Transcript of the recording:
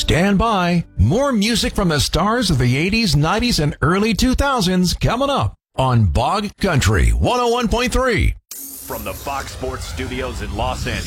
Stand by. More music from the stars of the 80s, 90s, and early 2000s coming up on Bog Country 101.3. From the Fox Sports Studios in Los Angeles.